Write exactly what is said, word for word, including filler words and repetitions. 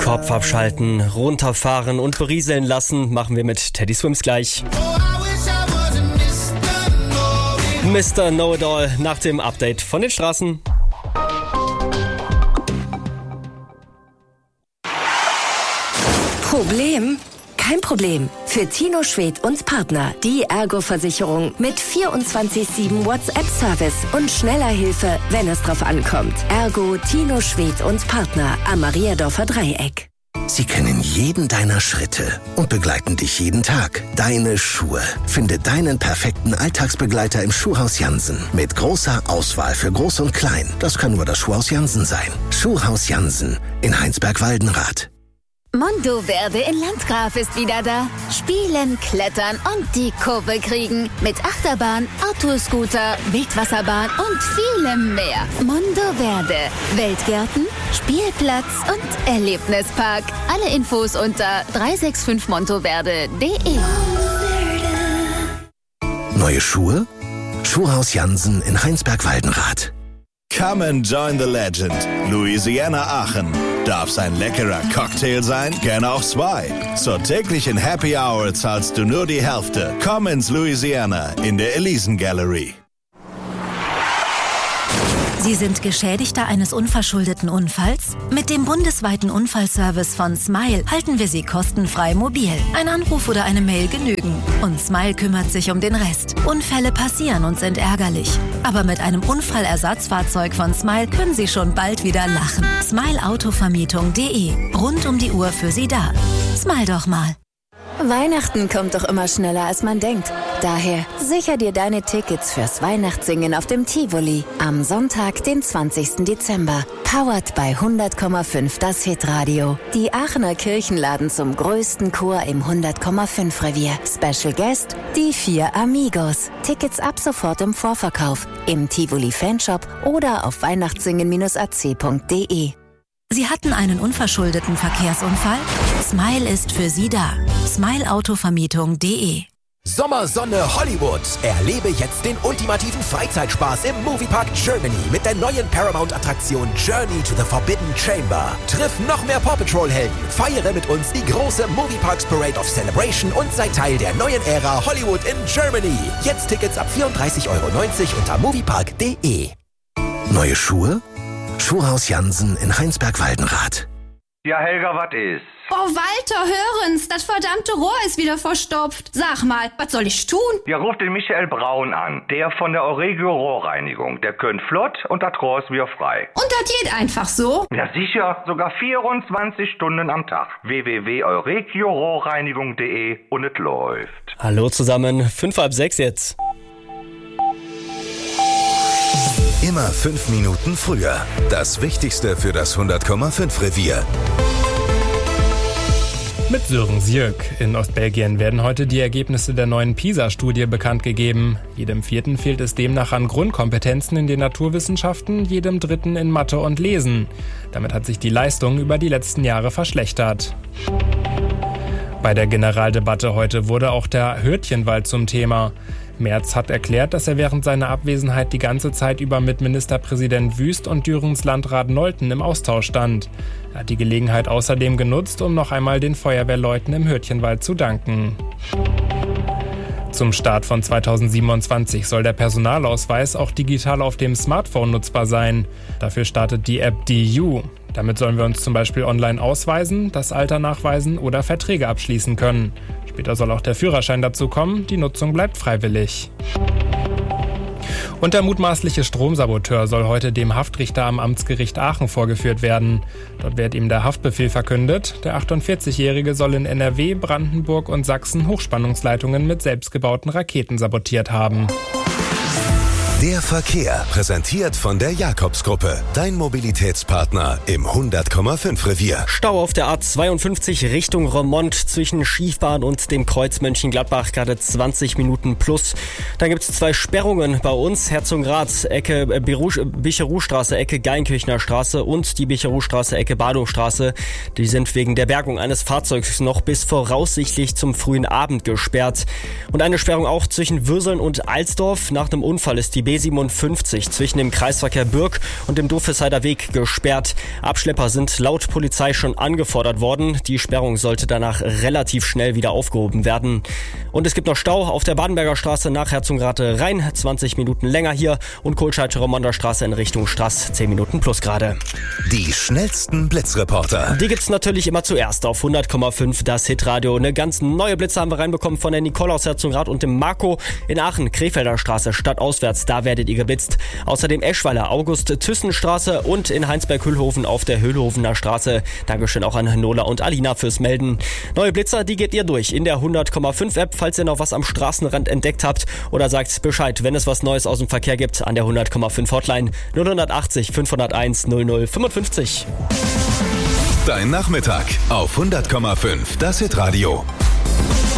Kopf abschalten, runterfahren und berieseln lassen, machen wir mit Teddy Swims gleich. Mister Know-It-All nach dem Update von den Straßen. Problem? Kein Problem. Für Tino Schwedt und Partner die Ergo-Versicherung mit vierundzwanzig sieben WhatsApp-Service und schneller Hilfe, wenn es drauf ankommt. Ergo Tino Schwedt und Partner am Mariadorfer Dreieck. Sie kennen jeden deiner Schritte und begleiten dich jeden Tag. Deine Schuhe. Finde deinen perfekten Alltagsbegleiter im Schuhhaus Jansen. Mit großer Auswahl für Groß und Klein. Das kann nur das Schuhhaus Jansen sein. Schuhhaus Jansen in Heinsberg-Waldenrath. Mondo Verde in Landgraf ist wieder da. Spielen, klettern und die Kurve kriegen. Mit Achterbahn, Autoscooter, Wildwasserbahn und vielem mehr. Mondo Verde. Weltgärten, Spielplatz und Erlebnispark. Alle Infos unter drei sechs fünf montoverde punkt de. Neue Schuhe? Schuhhaus Jansen in Heinsberg-Waldenrath. Come and join the legend. Louisiana Aachen. Darf's ein leckerer Cocktail sein? Gerne auch zwei. Zur täglichen Happy Hour zahlst du nur die Hälfte. Komm ins Louisiana in der Elisen Gallery. Sie sind Geschädigter eines unverschuldeten Unfalls? Mit dem bundesweiten Unfallservice von Smile halten wir Sie kostenfrei mobil. Ein Anruf oder eine Mail genügen. Und Smile kümmert sich um den Rest. Unfälle passieren und sind ärgerlich. Aber mit einem Unfallersatzfahrzeug von Smile können Sie schon bald wieder lachen. smile autovermietung punkt de. Rund um die Uhr für Sie da. Smile doch mal. Weihnachten kommt doch immer schneller, als man denkt. Daher sicher dir deine Tickets fürs Weihnachtssingen auf dem Tivoli am Sonntag, den zwanzigsten Dezember. Powered bei hundert Komma fünf das Hitradio. Die Aachener Kirchen laden zum größten Chor im hundert Komma fünf Revier. Special Guest, die vier Amigos. Tickets ab sofort im Vorverkauf, im Tivoli Fanshop oder auf weihnachtssingen Bindestrich a c punkt de. Sie hatten einen unverschuldeten Verkehrsunfall? Smile ist für Sie da. smile autovermietung punkt de. Sommersonne Hollywood. Erlebe jetzt den ultimativen Freizeitspaß im Moviepark Germany mit der neuen Paramount-Attraktion Journey to the Forbidden Chamber. Triff noch mehr Paw Patrol-Helden. Feiere mit uns die große Movieparks Parade of Celebration und sei Teil der neuen Ära Hollywood in Germany. Jetzt Tickets ab vierunddreißig Euro neunzig unter moviepark punkt de. Neue Schuhe? Schuhhaus Jansen in Heinsberg-Waldenrath. Ja, Helga, was ist? Oh, Walter, hören's, das verdammte Rohr ist wieder verstopft. Sag mal, was soll ich tun? Ja, ruf den Michael Braun an, der von der Euregio Rohrreinigung. Der könnt flott und das Rohr ist wieder frei. Und das geht einfach so? Ja, sicher, sogar vierundzwanzig Stunden am Tag. w w w punkt euregio rohrreinigung punkt de und es läuft. Hallo zusammen, fünf halb sechs jetzt. Immer fünf Minuten früher. Das Wichtigste für das hundert Komma fünf Revier. Mit Sören Sjök. In Ostbelgien werden heute die Ergebnisse der neuen PISA-Studie bekannt gegeben. Jedem Vierten fehlt es demnach an Grundkompetenzen in den Naturwissenschaften, jedem Dritten in Mathe und Lesen. Damit hat sich die Leistung über die letzten Jahre verschlechtert. Bei der Generaldebatte heute wurde auch der Hürtchenwald zum Thema. Merz hat erklärt, dass er während seiner Abwesenheit die ganze Zeit über mit Ministerpräsident Wüst und Dürens Landrat Nolten im Austausch stand. Er hat die Gelegenheit außerdem genutzt, um noch einmal den Feuerwehrleuten im Hürtchenwald zu danken. Zum Start von zweitausendsiebenundzwanzig soll der Personalausweis auch digital auf dem Smartphone nutzbar sein. Dafür startet die App D U. Damit sollen wir uns zum Beispiel online ausweisen, das Alter nachweisen oder Verträge abschließen können. Später soll auch der Führerschein dazu kommen, die Nutzung bleibt freiwillig. Und der mutmaßliche Stromsaboteur soll heute dem Haftrichter am Amtsgericht Aachen vorgeführt werden. Dort wird ihm der Haftbefehl verkündet. Der achtundvierzigjährige soll in N R W, Brandenburg und Sachsen Hochspannungsleitungen mit selbstgebauten Raketen sabotiert haben. Der Verkehr, präsentiert von der Jakobsgruppe. Dein Mobilitätspartner im hundert Komma fünf Revier. Stau auf der A zweiundfünfzig Richtung Remont zwischen Schiefbahn und dem Kreuz Mönchengladbach, gerade zwanzig Minuten plus. Dann gibt es zwei Sperrungen bei uns. Herzogenrath, Ecke Bicheroustraße, Ecke Geilenkirchner Straße und die Bicheroustraße, Ecke Badungstraße. Die sind wegen der Bergung eines Fahrzeugs noch bis voraussichtlich zum frühen Abend gesperrt. Und eine Sperrung auch zwischen Würseln und Alsdorf. Nach dem Unfall ist die B siebenundfünfzig zwischen dem Kreisverkehr Bürg und dem Dofesheider Weg gesperrt. Abschlepper sind laut Polizei schon angefordert worden. Die Sperrung sollte danach relativ schnell wieder aufgehoben werden. Und es gibt noch Stau auf der Badenberger Straße nach Herzogenrath Rhein, zwanzig Minuten länger hier, und Kohlscheid-Romonter Straße in Richtung Straß, zehn Minuten plus gerade. Die schnellsten Blitzreporter. Die gibt's natürlich immer zuerst auf hundert Komma fünf, das Hitradio. Eine ganz neue Blitze haben wir reinbekommen von der Nicole aus Herzogenrath und dem Marco in Aachen, Krefelder Straße, stadtauswärts, da werdet ihr geblitzt. Außerdem Eschweiler, August-Thyssen-Straße und in Heinsberg-Hüllhofen auf der Hüllhofener Straße. Dankeschön auch an Nola und Alina fürs Melden. Neue Blitzer, die geht ihr durch in der hundert Komma fünf App, falls ihr noch was am Straßenrand entdeckt habt, oder sagt Bescheid, wenn es was Neues aus dem Verkehr gibt, an der hundert Komma fünf Hotline null achtzig fünfhunderteins null null fünfundfünfzig. Dein Nachmittag auf hundert Komma fünf, das Hitradio.